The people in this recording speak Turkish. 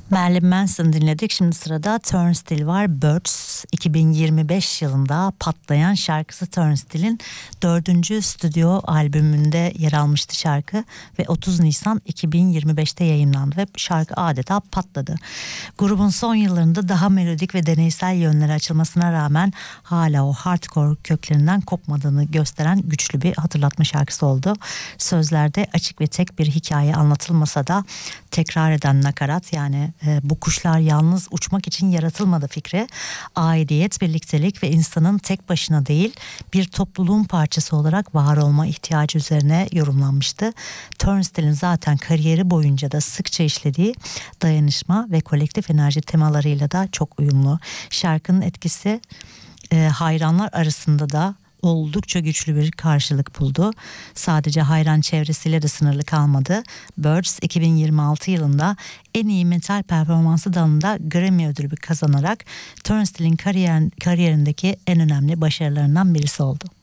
Marilyn Manson dinledik. Şimdi sırada Turnstile var. Birds 2025 yılında patlayan şarkısı Turnstile'in 4. stüdyo albümünde yer almıştı şarkı ve 30 Nisan 2025'te yayınlandı ve şarkı adeta patladı. Grubun son yıllarında daha melodik ve deneysel yönlere açılmasına rağmen hala o hardcore köklerinden kopmadığını gösteren güçlü bir hatırlatma şarkısı oldu. Sözlerde açık ve tek bir hikaye anlatılmasa da tekrar eden nakarat, yani bu kuşlar yalnız uçmak için yaratılmadı fikri, aidiyet, birliktelik ve insanın tek başına değil bir topluluğun parçası olarak var olma ihtiyacı üzerine yorumlanmıştı. Turnstile'in zaten kariyeri boyunca da sıkça işlediği dayanışma ve kolektif enerji temalarıyla da çok uyumlu. Şarkının etkisi hayranlar arasında da oldukça güçlü bir karşılık buldu. Sadece hayran çevresiyle de sınırlı kalmadı. Birds 2026 yılında en iyi metal performansı dalında Grammy ödülü kazanarak Turnstile'in kariyerindeki en önemli başarılarından birisi oldu.